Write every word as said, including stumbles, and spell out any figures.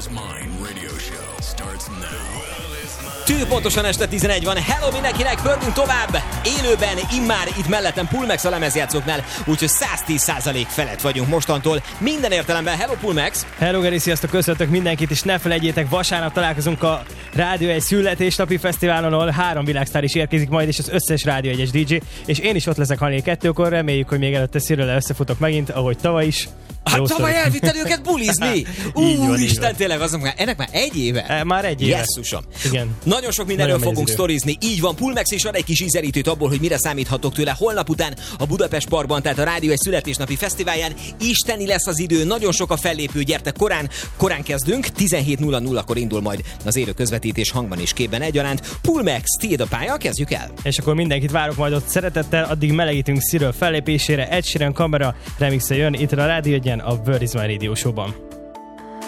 is Mine radio show starts now. Tű pontosan este tizenegy van. Hello mindenkinek, pörgünk tovább. Élőben, immár itt mellettem Pulmax a lemezjátszóknál, úgyhogy száz tíz százalék felett vagyunk mostantól. Minden értelemben. Hello Pulmax! Hello Geri, sziasztok, köszöntök mindenkit, és ne felejtjétek, vasárnap találkozunk a Rádió egy születésnapi fesztiválon, ahol három világsztár is érkezik majd, és az összes Rádió egyes dé dzsé, és én is ott leszek hajnali kettőkor, reméljük, hogy még előtte Szirőle összefutok megint, ahogy tavaly is. Hát tavaly elvitted őket bulizni! Úristen, tényleg azok már, ennek már egy éve? E, már egy éve. Jesszusom. Igen. Nagyon sok mindenről Nagyon fogunk sztorizni. Így van, Pulmax is ad egy kis ízelítőt abból, hogy mire számíthatok tőle holnap után a Budapest Parkban, tehát a Rádió egy születésnapi fesztiválján. Isteni lesz az idő, nagyon sok a fellépő, gyertek korán, korán kezdünk, tizenhét nulla nullakor indul majd az élő közvetítés hangban és képben egyaránt. Pulmax, tiéd a pálya, kezdjük el. És akkor mindenkit várok majd ott szeretettel, addig melegítünk Szirő fellépésére, Ed Sheeran kamera remixe jön itt a Rádió egyen a Word is My Radio Show-ban.